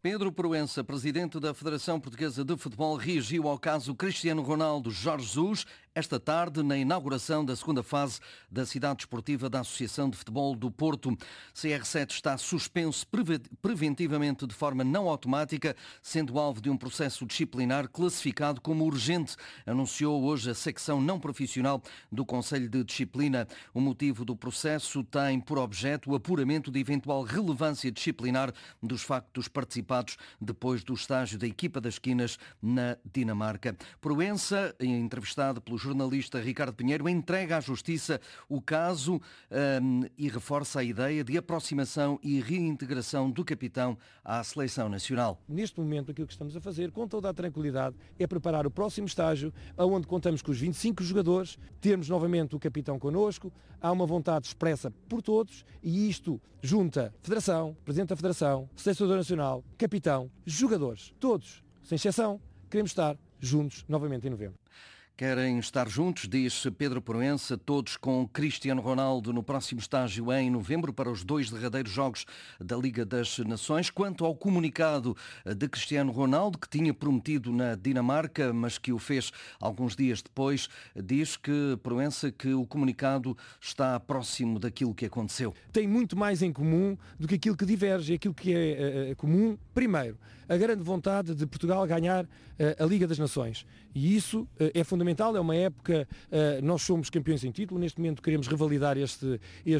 Pedro Proença, presidente da Federação Portuguesa de Futebol, reagiu ao caso Cristiano Ronaldo Jorge Jesus esta tarde na inauguração da segunda fase da cidade desportiva da Associação de Futebol do Porto. CR7 está suspenso preventivamente de forma não automática, sendo alvo de um processo disciplinar classificado como urgente, anunciou hoje a secção não profissional do Conselho de Disciplina. O motivo do processo tem por objeto o apuramento de eventual relevância disciplinar dos factos participados depois do estágio da equipa das Quinas na Dinamarca. Proença, entrevistado pelo jornalista Ricardo Pinheiro, entrega à Justiça o caso e reforça a ideia de aproximação e reintegração do capitão à seleção nacional. Neste momento, aquilo que estamos a fazer, com toda a tranquilidade, é preparar o próximo estágio, onde contamos com os 25 jogadores, termos novamente o capitão connosco, há uma vontade expressa por todos e isto junta Federação, Presidente da Federação, Selecionador Nacional, capitão, jogadores, todos, sem exceção, queremos estar juntos novamente em novembro. Querem estar juntos, diz Pedro Proença, todos com Cristiano Ronaldo no próximo estágio em novembro para os 2 derradeiros jogos da Liga das Nações. Quanto ao comunicado de Cristiano Ronaldo, que tinha prometido na Dinamarca, mas que o fez alguns dias depois, diz que Proença que o comunicado está próximo daquilo que aconteceu. Tem muito mais em comum do que aquilo que diverge. Aquilo que é comum, primeiro, a grande vontade de Portugal ganhar a Liga das Nações. E isso é fundamental, é uma época, nós somos campeões em título, neste momento queremos revalidar este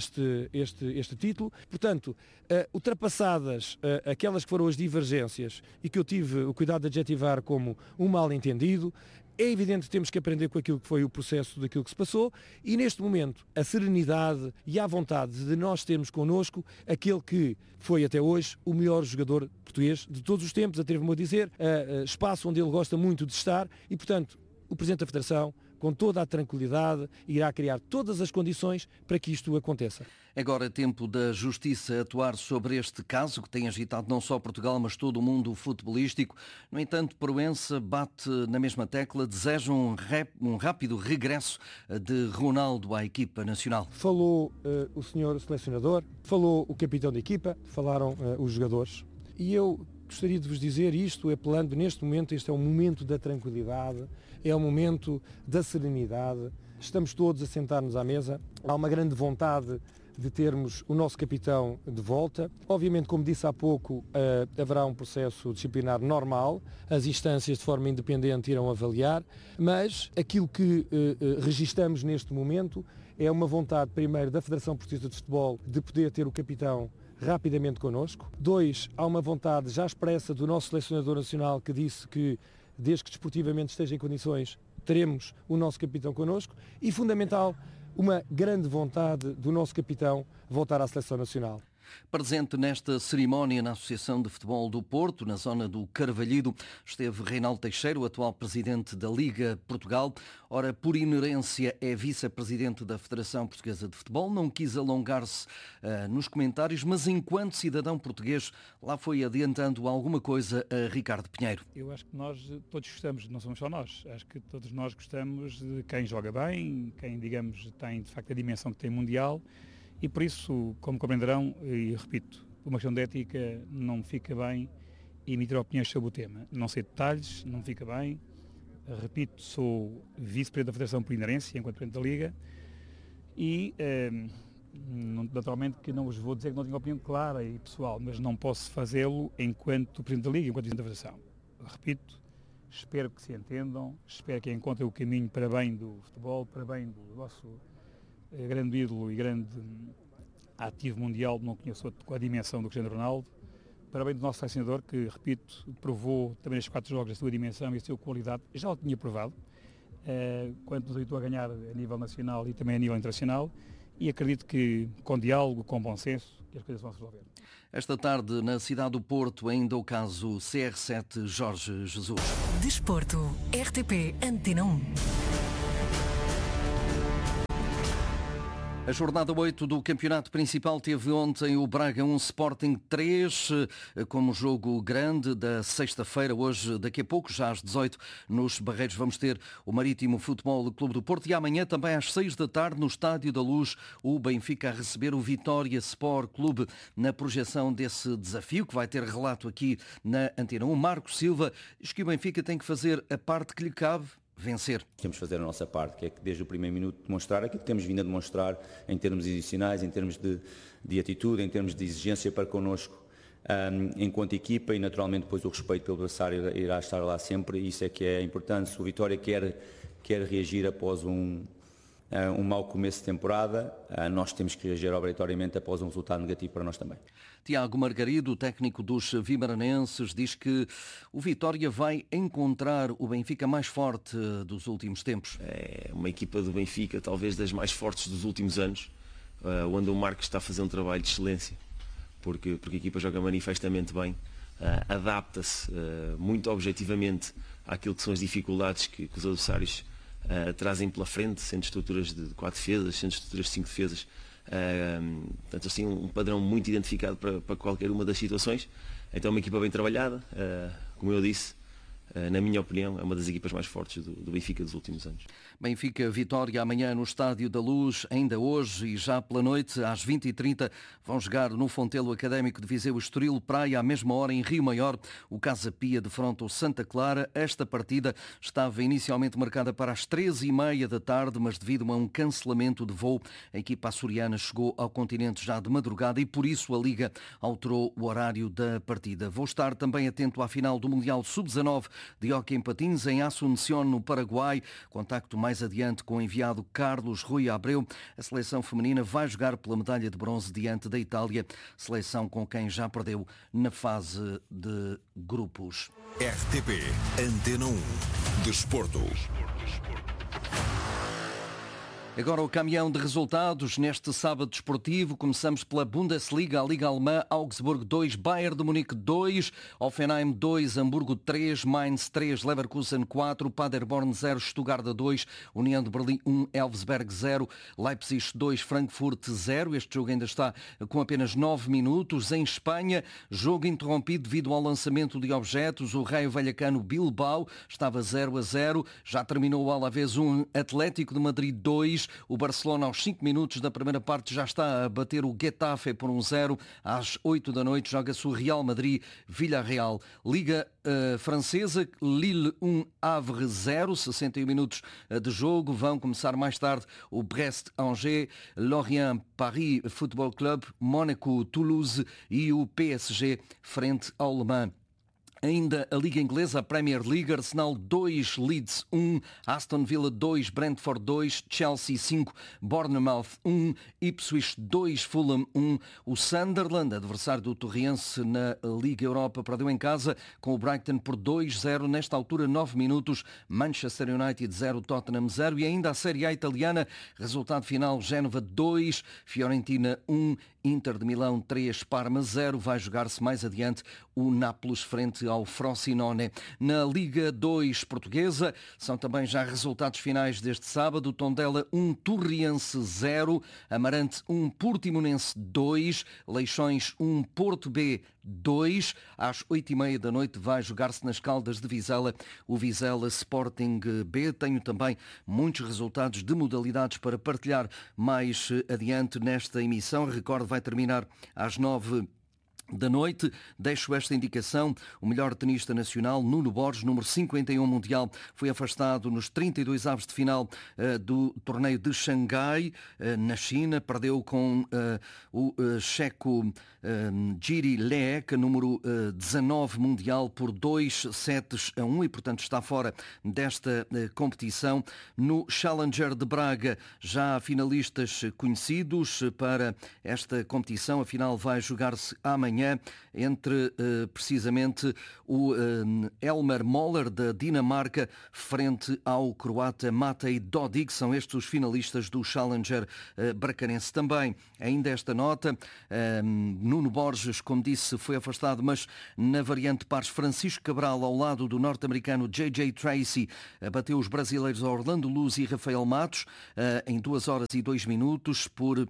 título. Portanto, ultrapassadas aquelas que foram as divergências e que eu tive o cuidado de adjetivar como um mal-entendido, é evidente que temos que aprender com aquilo que foi o processo daquilo que se passou e neste momento a serenidade e a vontade de nós termos connosco aquele que foi até hoje o melhor jogador português de todos os tempos, atrevo-me a dizer, espaço onde ele gosta muito de estar e, portanto, o Presidente da Federação, com toda a tranquilidade, irá criar todas as condições para que isto aconteça. Agora é tempo da Justiça atuar sobre este caso, que tem agitado não só Portugal, mas todo o mundo futebolístico. No entanto, Proença bate na mesma tecla, deseja um rápido regresso de Ronaldo à equipa nacional. Falou o senhor selecionador, falou o capitão da equipa, falaram os jogadores. E eu gostaria de vos dizer isto, apelando neste momento, este é o momento da tranquilidade, é o momento da serenidade, estamos todos a sentar-nos à mesa, há uma grande vontade de termos o nosso capitão de volta. Obviamente, como disse há pouco, haverá um processo disciplinar normal, as instâncias de forma independente irão avaliar, mas aquilo que registamos neste momento é uma vontade, primeiro, da Federação Portuguesa de Futebol de poder ter o capitão rapidamente connosco. 2, há uma vontade já expressa do nosso selecionador nacional que disse que, desde que desportivamente esteja em condições, teremos o nosso capitão connosco e, fundamental, uma grande vontade do nosso capitão voltar à seleção nacional. Presente nesta cerimónia na Associação de Futebol do Porto, na zona do Carvalhido, esteve Reinaldo Teixeira, o atual presidente da Liga Portugal. Ora, por inerência, é vice-presidente da Federação Portuguesa de Futebol. Não quis alongar-se nos comentários, mas enquanto cidadão português, lá foi adiantando alguma coisa a Ricardo Pinheiro. Eu acho que nós todos gostamos, não somos só nós, acho que todos nós gostamos de quem joga bem, quem, digamos, tem de facto a dimensão que tem mundial. E por isso, como compreenderão, e repito, uma questão de ética não me fica bem emitir opiniões sobre o tema. Não sei detalhes, não me fica bem. Repito, sou vice-presidente da Federação por inerência, enquanto presidente da Liga, e naturalmente que não vos vou dizer que não tenho opinião clara e pessoal, mas não posso fazê-lo enquanto presidente da Liga, enquanto presidente da Federação. Repito, espero que se entendam, espero que encontrem o caminho para bem do futebol, para bem do vosso grande ídolo e grande ativo mundial, não conheço com a dimensão do Cristiano Ronaldo, para bem do nosso selecionador, que, repito, provou também nestes 4 jogos a sua dimensão e a sua qualidade, já o tinha provado, quando nos ajudou a ganhar a nível nacional e também a nível internacional, e acredito que com diálogo, com bom senso, que as coisas vão se resolver. Esta tarde, na cidade do Porto, ainda o caso CR7 Jorge Jesus. Desporto, RTP Antena 1. A jornada 8 do campeonato principal teve ontem o Braga 1 Sporting 3, como jogo grande da sexta-feira. Hoje, daqui a pouco, já às 18, nos Barreiros, vamos ter o Marítimo Futebol Clube do Porto. E amanhã, também às 6 da tarde, no Estádio da Luz, o Benfica a receber o Vitória Sport Clube na projeção desse desafio, que vai ter relato aqui na Antena 1. Marcos Silva diz que o Benfica tem que fazer a parte que lhe cabe: vencer. Temos de fazer a nossa parte, que é que desde o primeiro minuto demonstrar aquilo que temos vindo a demonstrar em termos adicionais, em termos de atitude, em termos de exigência para connosco enquanto equipa, e naturalmente depois o respeito pelo adversário irá estar lá sempre, e isso é que é importante. Se o Vitória quer reagir após um mau começo de temporada, nós temos que reagir obrigatoriamente após um resultado negativo para nós também. Tiago Margarido, técnico dos vimaranenses, diz que o Vitória vai encontrar o Benfica mais forte dos últimos tempos. É uma equipa do Benfica, talvez das mais fortes dos últimos anos, onde o Marcos está a fazer um trabalho de excelência, porque a equipa joga manifestamente bem, adapta-se muito objetivamente àquilo que são as dificuldades que os adversários trazem pela frente, sendo estruturas de 4 defesas, sendo estruturas de 5 defesas. Portanto, assim, um padrão muito identificado para qualquer uma das situações. Então é uma equipa bem trabalhada, como eu disse, na minha opinião, é uma das equipas mais fortes do Benfica dos últimos anos. Benfica Vitória amanhã no Estádio da Luz, ainda hoje, e já pela noite, às 20h30, vão jogar no Fontelo Académico de Viseu Estoril Praia, à mesma hora em Rio Maior, o Casa Pia defronta o Santa Clara. Esta partida estava inicialmente marcada para as 13h30 da tarde, mas devido a um cancelamento de voo, a equipa açoriana chegou ao continente já de madrugada e por isso a Liga alterou o horário da partida. Vou estar também atento à final do Mundial Sub-19 de hóquei em patins em Asunción, no Paraguai. Contacto mais adiante com o enviado Carlos Rui Abreu. A seleção feminina vai jogar pela medalha de bronze diante da Itália, seleção com quem já perdeu na fase de grupos. RTP Antena 1 Desporto. Agora o caminhão de resultados neste sábado desportivo. Começamos pela Bundesliga, a Liga Alemã. Augsburg 2, Bayern de Munique 2, Hoffenheim 2, Hamburgo 3, Mainz 3, Leverkusen 4, Paderborn 0, Stuttgart 2, União de Berlim 1, Elfsberg 0, Leipzig 2, Frankfurt 0. Este jogo ainda está com apenas 9 minutos. Em Espanha, jogo interrompido devido ao lançamento de objetos. O Raio Vallecano Bilbao estava 0-0. Já terminou o Alavés 1, Atlético de Madrid 2. O Barcelona, aos 5 minutos da primeira parte, já está a bater o Getafe por 1-0. Às 8 da noite joga-se o Real Madrid-Villarreal. Liga francesa, Lille 1, Havre 0. 61 minutos de jogo. Vão começar mais tarde o Brest-Angers, Lorient, Paris Football Club, Mónaco, Toulouse e o PSG frente ao Le Mans. Ainda a Liga Inglesa, a Premier League, Arsenal 2, Leeds 1, Aston Villa 2, Brentford 2, Chelsea 5, Bournemouth 1, Ipswich 2, Fulham 1. O Sunderland, adversário do Torriense na Liga Europa, perdeu em casa com o Brighton por 2-0. Nesta altura, 9 minutos, Manchester United 0, Tottenham 0. E ainda a Série A italiana, resultado final, Génova 2, Fiorentina 1, Inter de Milão 3, Parma 0. Vai jogar-se mais adiante o Nápoles frente ao Frosinone. Na Liga 2 portuguesa, são também já resultados finais deste sábado. Tondela 1, Torriense 0, Amarante 1, Portimonense 2, Leixões 1, Porto B 2. Às 8h30 da noite vai jogar-se nas Caldas de Vizela o Vizela Sporting B. Tenho também muitos resultados de modalidades para partilhar mais adiante nesta emissão. Recordo, vai terminar às 9 da noite. Deixo esta indicação: o melhor tenista nacional, Nuno Borges, número 51 mundial, foi afastado nos 32 avos de final do torneio de Xangai, na China. Perdeu com o checo Jiri Leek, número 19 mundial, por 2-1 e, portanto, está fora desta competição. No Challenger de Braga, já há finalistas conhecidos para esta competição. A final vai jogar-se amanhã. manhã entre precisamente o Elmer Moller da Dinamarca frente ao croata Matej Dodig. São estes os finalistas do Challenger bracarense. Também, ainda esta nota, Nuno Borges, como disse, foi afastado, mas na variante pares, Francisco Cabral, ao lado do norte-americano J.J. Tracy, bateu os brasileiros Orlando Luz e Rafael Matos em 2 horas e 2 minutos por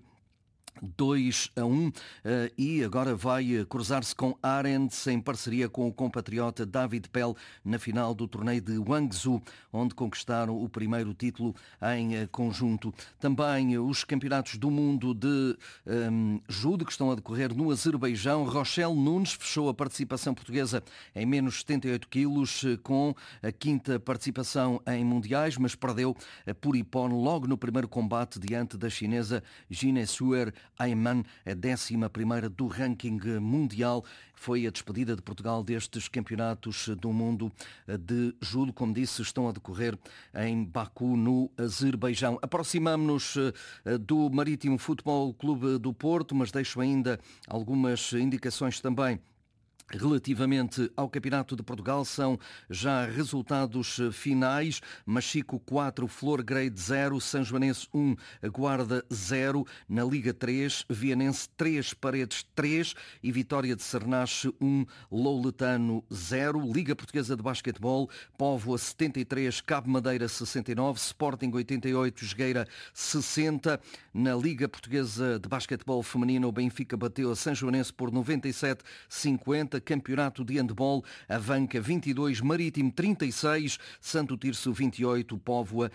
2-1 e agora vai cruzar-se com Arendt em parceria com o compatriota David Pell na final do torneio de Guangzhou, onde conquistaram o primeiro título em conjunto. Também os campeonatos do mundo de judo que estão a decorrer no Azerbaijão. Rochelle Nunes fechou a participação portuguesa em menos 78 quilos com a 5ª participação em mundiais, mas perdeu por Ippon logo no primeiro combate diante da chinesa Jinesuer Ayman, a 11ª do ranking mundial. Foi a despedida de Portugal destes campeonatos do mundo de judo. Como disse, estão a decorrer em Baku, no Azerbaijão. Aproximamo-nos do Marítimo Futebol Clube do Porto, mas deixo ainda algumas indicações também relativamente ao Campeonato de Portugal. São já resultados finais. Machico 4, Flor Grade 0, São Joanense 1, Guarda 0. Na Liga 3, Vianense 3, Paredes 3 e Vitória de Sernache 1, Louletano 0. Liga Portuguesa de Basquetebol, Póvoa 73, Cabo Madeira 69, Sporting 88, Jogueira 60. Na Liga Portuguesa de Basquetebol Feminino, o Benfica bateu a São Joanense por 97-50. Campeonato de Handball, Avanca 22, Marítimo 36, Santo Tirso 28, Póvoa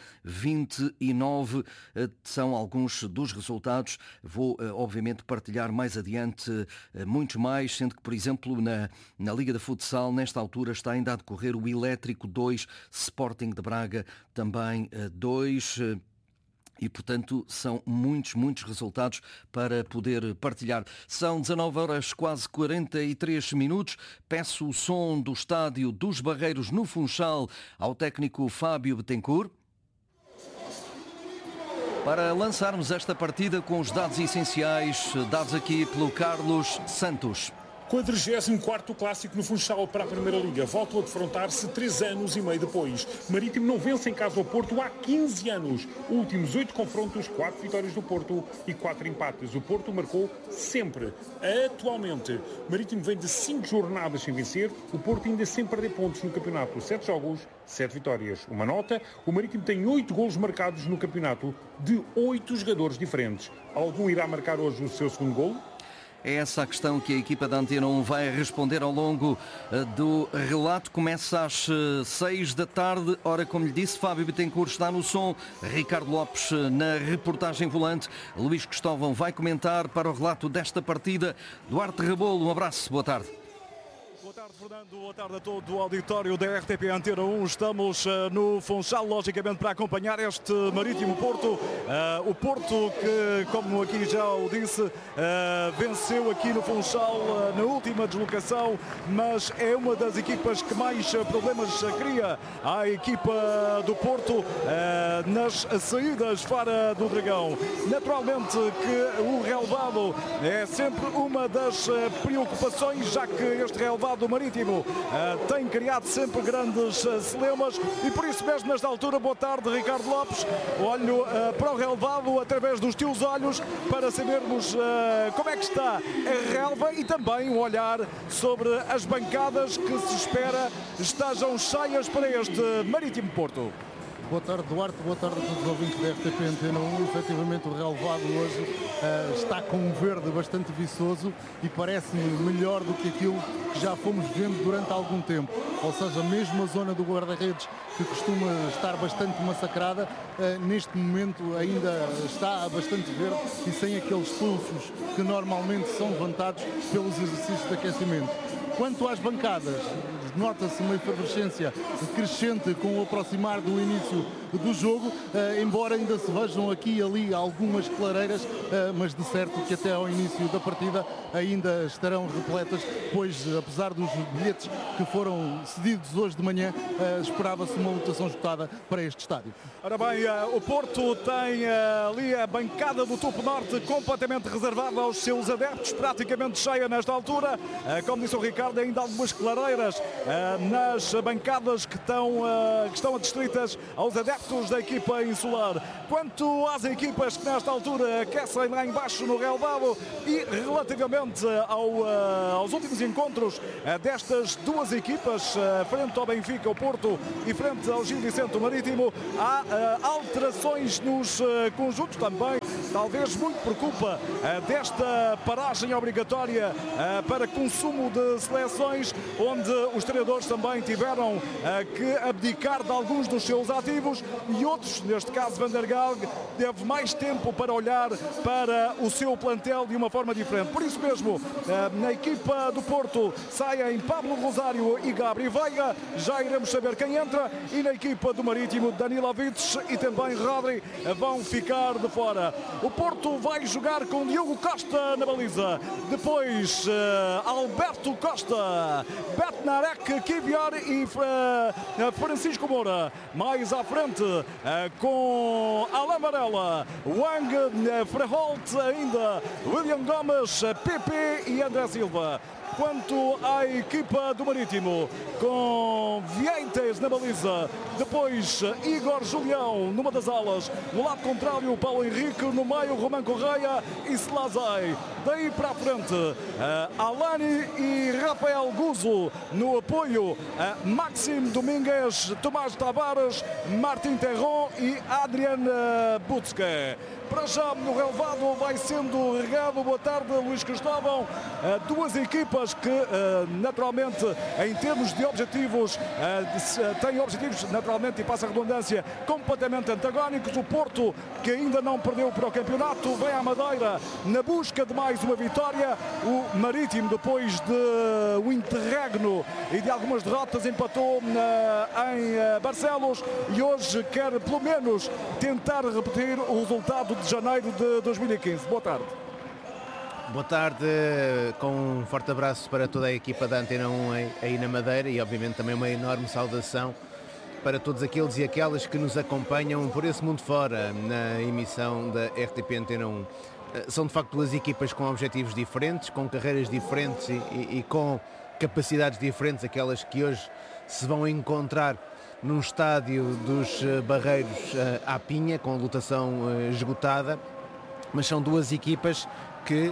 29. São alguns dos resultados. Vou, obviamente, partilhar mais adiante muitos mais, sendo que, por exemplo, na Liga de Futsal, nesta altura, está ainda a decorrer o Elétrico 2, Sporting de Braga também 2. E, portanto, são muitos resultados para poder partilhar. São 19 horas, quase 43 minutos. Peço o som do estádio dos Barreiros no Funchal ao técnico Fábio Betancourt, para lançarmos esta partida com os dados essenciais, dados aqui pelo Carlos Santos. 44º clássico no Funchal para a Primeira Liga. Voltam a defrontar-se 3 anos e meio depois. Marítimo não vence em casa ao Porto há 15 anos. Últimos 8 confrontos, 4 vitórias do Porto e 4 empates. O Porto marcou sempre. Atualmente, Marítimo vem de 5 jornadas sem vencer. O Porto ainda sem perder pontos no campeonato. 7 jogos, 7 vitórias. Uma nota, o Marítimo tem 8 golos marcados no campeonato de 8 jogadores diferentes. Algum irá marcar hoje o seu segundo golo? É essa a questão que a equipa da Antena 1 vai responder ao longo do relato. Começa às 6 da tarde. Ora, como lhe disse, Fábio Betancourt está no som, Ricardo Lopes na reportagem volante. Luís Cristóvão vai comentar para o relato desta partida. Duarte Rebolo, um abraço, boa tarde. Boa tarde, Fernando. Boa tarde a todo o auditório da RTP Antena 1. Estamos no Funchal, logicamente, para acompanhar este Marítimo Porto. O Porto que, como aqui já o disse, venceu aqui no Funchal na última deslocação, mas é uma das equipas que mais problemas cria à equipa do Porto nas saídas fora do Dragão. Naturalmente que o relevado é sempre uma das preocupações, já que este relevado do Marítimo tem criado sempre grandes celemas e por isso mesmo nesta altura, boa tarde, Ricardo Lopes, olho para o relevado através dos teus olhos para sabermos como é que está a relva e também um olhar sobre as bancadas que se espera estejam cheias para este Marítimo Porto. Boa tarde, Duarte, boa tarde a todos os ouvintes da RTP Antena 1. Efetivamente o relevado hoje está com um verde bastante viçoso e parece-me melhor do que aquilo que já fomos vendo durante algum tempo. Ou seja, mesmo a zona do guarda-redes, que costuma estar bastante massacrada, neste momento ainda está bastante verde e sem aqueles pulsos que normalmente são levantados pelos exercícios de aquecimento. Quanto às bancadas, nota-se uma efervescência crescente com o aproximar do início do jogo, embora ainda se vejam aqui e ali algumas clareiras, mas de certo que até ao início da partida ainda estarão repletas, pois apesar dos bilhetes que foram cedidos hoje de manhã, esperava-se uma lotação esgotada para este estádio. Ora bem, o Porto tem ali a bancada do Topo Norte completamente reservada aos seus adeptos, praticamente cheia nesta altura. Como disse o Ricardo, ainda há algumas clareiras nas bancadas que estão adstritas aos adeptos da equipa insular. Quanto às equipas que nesta altura aquecem lá embaixo no relvado e relativamente aos últimos encontros destas duas equipas, frente ao Benfica, o Porto, e frente ao Gil Vicente, o Marítimo, há alterações nos conjuntos também, talvez muito por culpa desta paragem obrigatória para consumo de seleções, onde os treinadores também tiveram que abdicar de alguns dos seus ativos e outros, neste caso Van der Gaag, teve mais tempo para olhar para o seu plantel de uma forma diferente. Por isso mesmo, na equipa do Porto saem Pablo Rosário e Gabri Veiga, já iremos saber quem entra, e na equipa do Marítimo, Danilovic e também Rodri vão ficar de fora. O Porto vai jogar com Diogo Costa na baliza, depois Alberto Costa, Betnarek, Kivior e Francisco Moura. Mais à frente com Alain Varela, Wang, Freholt ainda, William Gomes, Pepe e André Silva. Quanto à equipa do Marítimo, com Vieites na baliza, depois Igor Julião numa das alas, no lado contrário Paulo Henrique, no meio Román Correia e Slazai. Daí para a frente, Alani e Rafael Guzzo no apoio, Maxime Domingues, Tomás Tavares, Martin Terron e Adrian Butzke. Para já no relevado vai sendo regado. Boa tarde, Luís Cristóvão. Duas equipas que naturalmente em termos de objetivos têm objetivos naturalmente, e passa a redundância, completamente antagónicos. O Porto, que ainda não perdeu para o campeonato, vem à Madeira na busca de mais uma vitória. O Marítimo, depois de um interregno e de algumas derrotas, empatou em Barcelos e hoje quer pelo menos tentar repetir o resultado de janeiro de 2015. Boa tarde. Boa tarde, com um forte abraço para toda a equipa da Antena 1 aí na Madeira e obviamente também uma enorme saudação para todos aqueles e aquelas que nos acompanham por esse mundo fora na emissão da RTP Antena 1. São de facto duas equipas com objetivos diferentes, com carreiras diferentes e com capacidades diferentes, aquelas que hoje se vão encontrar num estádio dos Barreiros à Pinha, com a lotação esgotada, mas são duas equipas que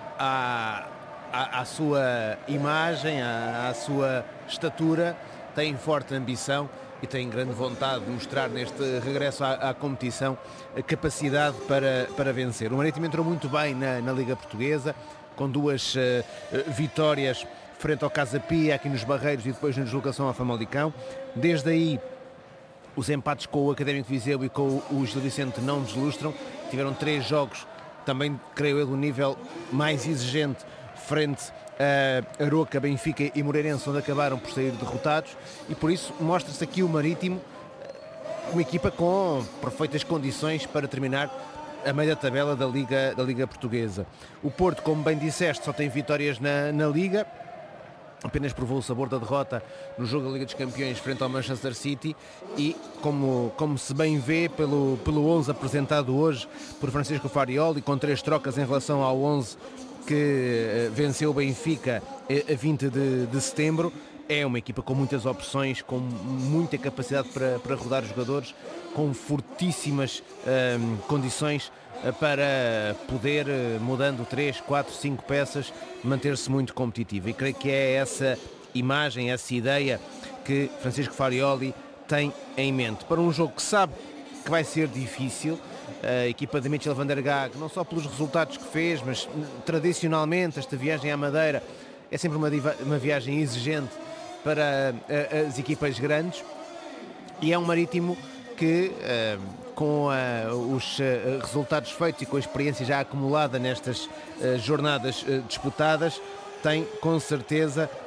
à sua imagem, à sua estatura, têm forte ambição e têm grande vontade de mostrar neste regresso à competição a capacidade para vencer. O Marítimo entrou muito bem na Liga Portuguesa, com duas vitórias frente ao Casa Pia, aqui nos Barreiros, e depois na deslocação ao Famalicão. Desde aí, os empates com o Académico de Viseu e com o Gil Vicente não deslustram. Tiveram 3 jogos, também, creio eu, do nível mais exigente, frente a Aroca, Benfica e Moreirense, onde acabaram por sair derrotados, e por isso mostra-se aqui o Marítimo uma equipa com perfeitas condições para terminar a meio da tabela da Liga Portuguesa. O Porto, como bem disseste, só tem vitórias na Liga, apenas provou o sabor da derrota no jogo da Liga dos Campeões frente ao Manchester City, e como se bem vê pelo 11 apresentado hoje por Francisco Farioli, com 3 trocas em relação ao 11 que venceu o Benfica a 20 de setembro, é uma equipa com muitas opções, com muita capacidade para rodar os jogadores, com fortíssimas condições para poder, mudando 3, 4, 5 peças, manter-se muito competitivo. E creio que é essa imagem, essa ideia que Francisco Farioli tem em mente. Para um jogo que sabe que vai ser difícil, a equipa de Michel Van der Gaag, não só pelos resultados que fez, mas tradicionalmente esta viagem à Madeira é sempre uma viagem exigente para as equipas grandes, e é um Marítimo que, com os resultados feitos e com a experiência já acumulada nestas jornadas disputadas, tem com certeza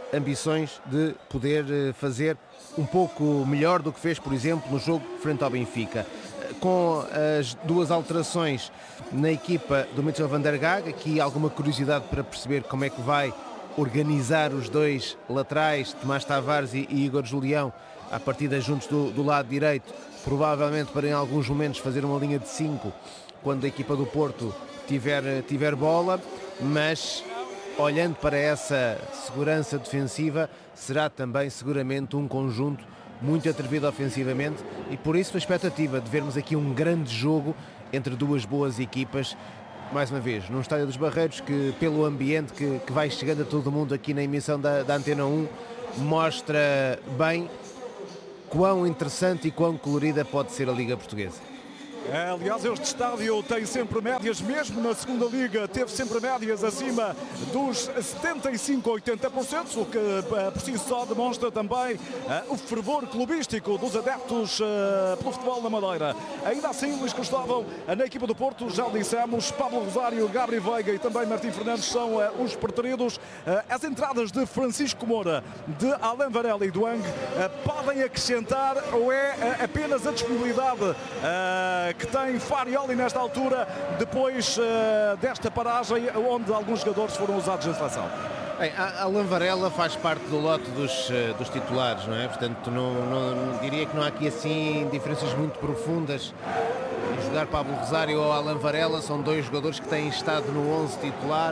ambições de poder fazer um pouco melhor do que fez, por exemplo, no jogo frente ao Benfica. Com as duas alterações na equipa do Mitchell van der Gaag, aqui alguma curiosidade para perceber como é que vai organizar os dois laterais, Tomás Tavares e Igor Julião, à partida juntos do lado direito, provavelmente para em alguns momentos fazer uma linha de 5 quando a equipa do Porto tiver bola, mas olhando para essa segurança defensiva, será também seguramente um conjunto muito atrevido ofensivamente e por isso a expectativa de vermos aqui um grande jogo entre duas boas equipas, mais uma vez, num Estádio dos Barreiros que, pelo ambiente que vai chegando a todo mundo aqui na emissão da Antena 1, mostra bem quão interessante e quão colorida pode ser a Liga Portuguesa. Aliás, este estádio tem sempre médias, mesmo na segunda liga, teve sempre médias acima dos 75% a 80%, o que por si só demonstra também o fervor clubístico dos adeptos pelo futebol na Madeira. Ainda assim, Luís Cristóvão, na equipa do Porto, já dissemos, Pablo Rosário, Gabriel Veiga e também Martim Fernandes são os preferidos. As entradas de Francisco Moura, de Alain Varela e do Ang podem acrescentar ou é apenas a disponibilidade que tem Farioli nesta altura, depois desta paragem, onde alguns jogadores foram usados em seleção? Bem, a Alain Varela faz parte do lote dos titulares, não é? Portanto, não diria que não há aqui assim diferenças muito profundas em jogar Pablo Rosário ou Alain Varela. São dois jogadores que têm estado no 11 titular,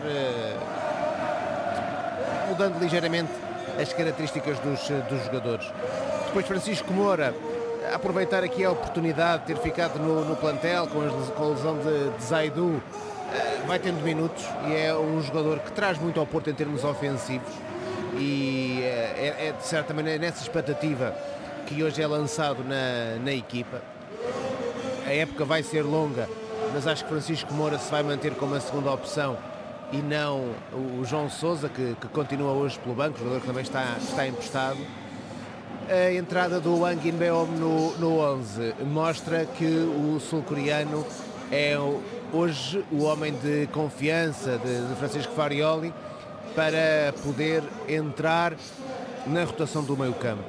mudando ligeiramente as características dos jogadores. Depois Francisco Moura, aproveitar aqui a oportunidade de ter ficado no plantel com a lesão de Zaidu, vai tendo minutos e é um jogador que traz muito ao Porto em termos ofensivos e é de certa maneira nessa expectativa que hoje é lançado na equipa. A época vai ser longa, mas acho que Francisco Moura se vai manter como a segunda opção e não o João Sousa, que continua hoje pelo banco, o jogador que também está emprestado. A entrada do Wang In-beom no 11 mostra que o sul-coreano é hoje o homem de confiança de Francisco Farioli para poder entrar na rotação do meio-campo.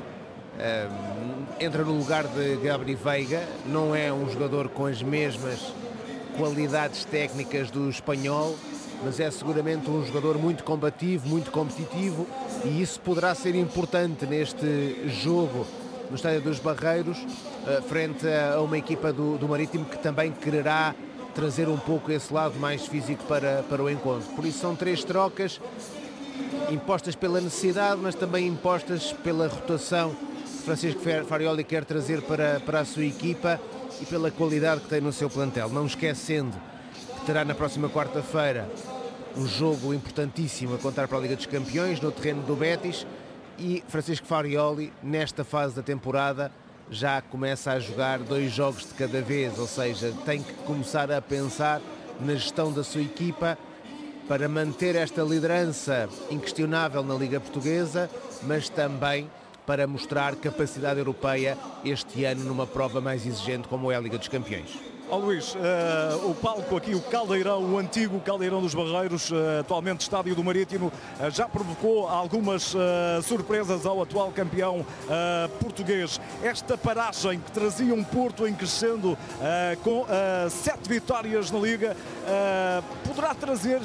Entra no lugar de Gabriel Veiga, não é um jogador com as mesmas qualidades técnicas do espanhol, mas é seguramente um jogador muito combativo, muito competitivo e isso poderá ser importante neste jogo no Estádio dos Barreiros, frente a uma equipa do Marítimo que também quererá trazer um pouco esse lado mais físico para o encontro. Por isso são três trocas impostas pela necessidade, mas também impostas pela rotação que Francisco Farioli quer trazer para a sua equipa e pela qualidade que tem no seu plantel. Não esquecendo que terá na próxima quarta-feira um jogo importantíssimo a contar para a Liga dos Campeões no terreno do Betis e Francisco Farioli nesta fase da temporada já começa a jogar 2 jogos de cada vez, ou seja, tem que começar a pensar na gestão da sua equipa para manter esta liderança inquestionável na Liga Portuguesa, mas também para mostrar capacidade europeia este ano numa prova mais exigente como é a Liga dos Campeões. Luís, o palco aqui, o Caldeirão, o antigo Caldeirão dos Barreiros, atualmente Estádio do Marítimo, já provocou algumas surpresas ao atual campeão português. Esta paragem que trazia um Porto em crescendo com 7 vitórias na Liga, poderá trazer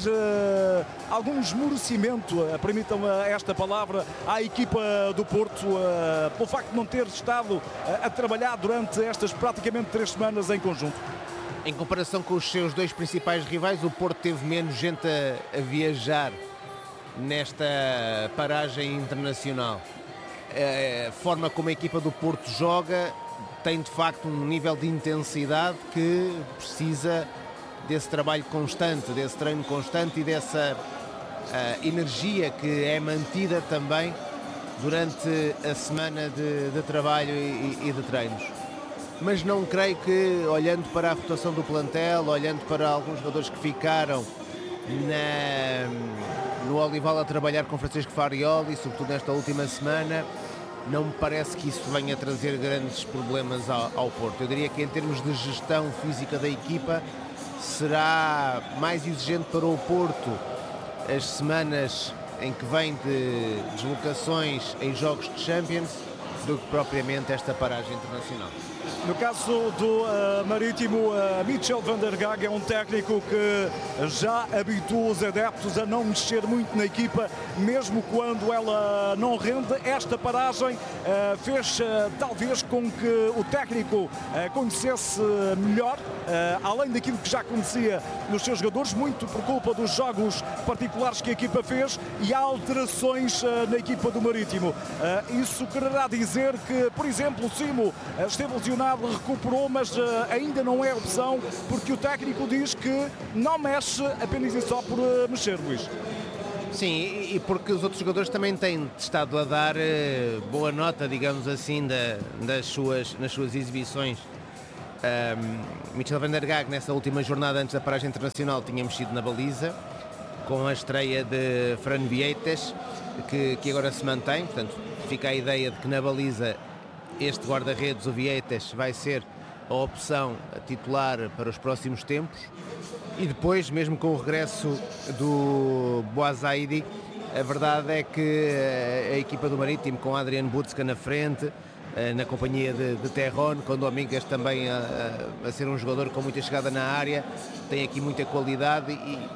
algum esmorecimento, permitam esta palavra, à equipa do Porto, pelo facto de não ter estado a trabalhar durante estas praticamente 3 semanas em conjunto? Em comparação com os seus 2 principais rivais, o Porto teve menos gente a viajar nesta paragem internacional. A forma como a equipa do Porto joga tem de facto um nível de intensidade que precisa desse trabalho constante, desse treino constante e dessa energia que é mantida também durante a semana de trabalho e de treinos. Mas não creio que, olhando para a rotação do plantel, olhando para alguns jogadores que ficaram no Olival a trabalhar com Francisco Farioli, sobretudo nesta última semana, não me parece que isso venha a trazer grandes problemas ao Porto. Eu diria que em termos de gestão física da equipa, será mais exigente para o Porto as semanas em que vem de deslocações em jogos de Champions do que propriamente esta paragem internacional. No caso do Marítimo, Michel van der Gaag é um técnico que já habitua os adeptos a não mexer muito na equipa, mesmo quando ela não rende. Esta paragem fez talvez com que o técnico conhecesse melhor, além daquilo que já conhecia nos seus jogadores, muito por culpa dos jogos particulares que a equipa fez, e há alterações na equipa do Marítimo. Isso quererá dizer que, por exemplo, o Simo esteve lesionado, recuperou, mas ainda não é opção, porque o técnico diz que não mexe apenas e só por mexer, Luís. Sim, e porque os outros jogadores também têm estado a dar boa nota, digamos assim, nas suas exibições. Michel van der Gaag, nessa última jornada antes da paragem internacional, tinha mexido na baliza, com a estreia de Fran Vieites, que agora se mantém. Portanto, fica a ideia de que na baliza este guarda-redes, o Vieites, vai ser a opção titular para os próximos tempos. E depois, mesmo com o regresso do Boazaidi, a verdade é que a equipa do Marítimo, com Adrian Butzka na frente, na companhia de Terron, com Domingues também a ser um jogador com muita chegada na área, tem aqui muita qualidade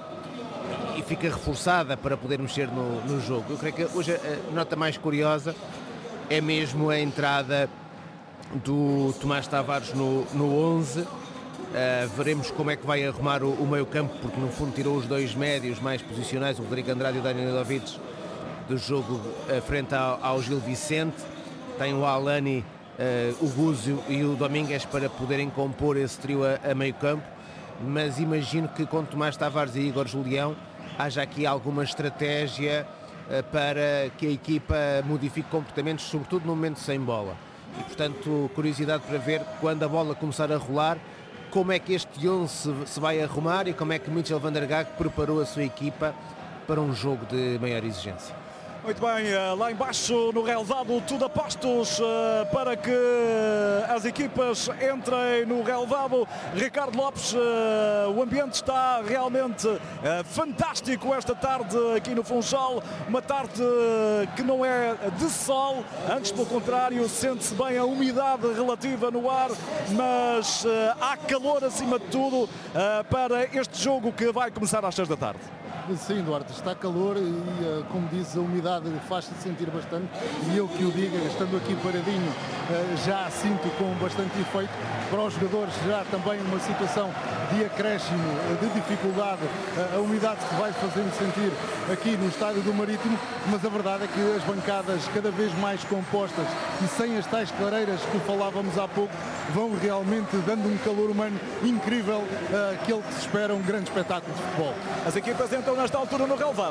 e fica reforçada para poder mexer no jogo. Eu creio que hoje a nota mais curiosa é mesmo a entrada do Tomás Tavares no 11. Veremos como é que vai arrumar o meio campo, porque no fundo tirou os dois médios mais posicionais, o Rodrigo Andrade e o Daniel Davids, do jogo frente ao Gil Vicente. Tem o Alani, o Gúzio e o Domingues para poderem compor esse trio a meio campo, mas imagino que com Tomás Tavares e Igor Julião haja aqui alguma estratégia para que a equipa modifique comportamentos, sobretudo no momento sem bola. E, portanto, curiosidade para ver, quando a bola começar a rolar, como é que este 11 se vai arrumar e como é que Michel van der Gaag preparou a sua equipa para um jogo de maior exigência. Muito bem, lá embaixo no relevado, tudo a postos para que as equipas entrem no relevado. Ricardo Lopes, o ambiente está realmente fantástico esta tarde aqui no Funchal. Uma tarde que não é de sol, antes pelo contrário, sente-se bem a umidade relativa no ar, mas há calor acima de tudo para este jogo que vai começar às 6 da tarde. Sim, Duarte, está calor e, como diz, a umidade faz-se sentir bastante, e eu que o diga, estando aqui paradinho, já sinto com bastante efeito. Para os jogadores já também uma situação de acréscimo, de dificuldade, a umidade que vai fazendo sentir aqui no estádio do Marítimo, mas a verdade é que as bancadas cada vez mais compostas e sem as tais clareiras que falávamos há pouco, vão realmente dando um calor humano incrível, aquele que se espera um grande espetáculo de futebol. As equipas entram nesta altura no relevado.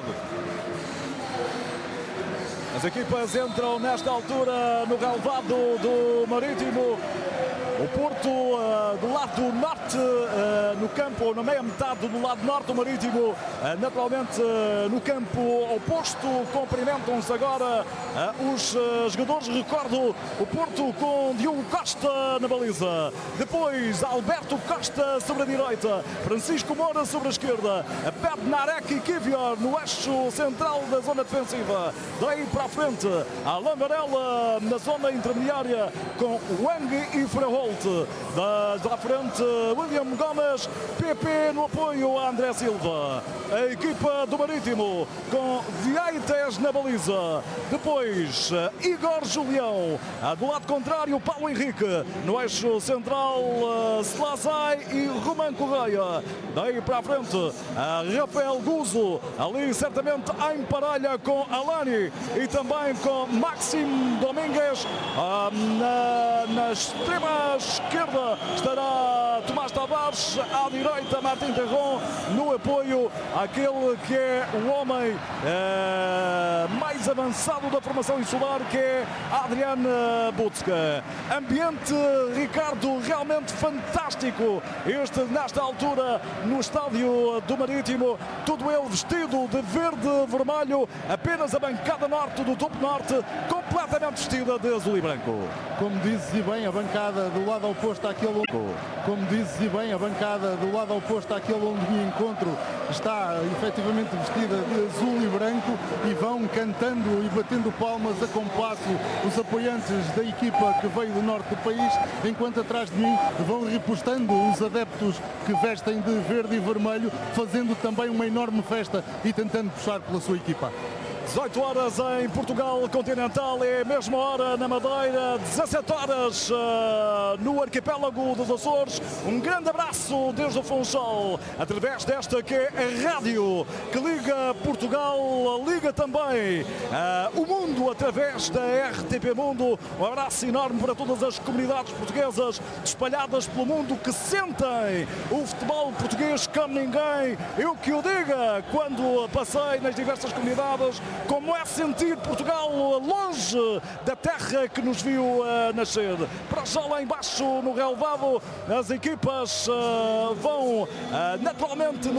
As equipas entram nesta altura no relevado do Marítimo. O Porto do lado norte no campo, ou na meia metade do lado norte, o Marítimo naturalmente no campo oposto. Cumprimentam-se agora os jogadores. Recordo, o Porto com Diogo Costa na baliza, depois Alberto Costa sobre a direita, Francisco Moura sobre a esquerda, Bednarek e Kivior no eixo central da zona defensiva. Daí para a frente, Alain Varela na zona intermediária com Wang e Frerol. Da frente, William Gomes, PP no apoio a André Silva. A equipa do Marítimo com Vieites na baliza, depois Igor Julião, do lado contrário Paulo Henrique, no eixo central Slazai e Roman Correia. Daí para a frente Rafael Guzzo, ali certamente em parelha com Alani e também com Maxim Domingues. Na extrema esquerda estará Tomás Tavares, à direita Martim Terron, no apoio àquele que é o homem mais avançado da formação insular, que é Adrian Butzka. Ambiente, Ricardo, realmente fantástico nesta altura no estádio do Marítimo, tudo ele vestido de verde-vermelho, apenas a bancada norte do topo norte completamente completamente vestida de azul e branco. Como dizes e bem, a bancada do lado oposto àquele onde me encontro está efetivamente vestida de azul e branco e vão cantando e batendo palmas a compasso os apoiantes da equipa que veio do norte do país, enquanto atrás de mim vão repostando os adeptos que vestem de verde e vermelho, fazendo também uma enorme festa e tentando puxar pela sua equipa. 18 horas em Portugal continental, é a mesma hora na Madeira, 17 horas no arquipélago dos Açores. Um grande abraço desde o Funchal, através desta que é a rádio que liga Portugal, liga também o mundo através da RTP Mundo. Um abraço enorme para todas as comunidades portuguesas espalhadas pelo mundo que sentem o futebol português como ninguém. Eu que o diga quando passei nas diversas comunidades, como é sentir Portugal longe da terra que nos viu nascer. Para já lá embaixo no relevado, as equipas vão naturalmente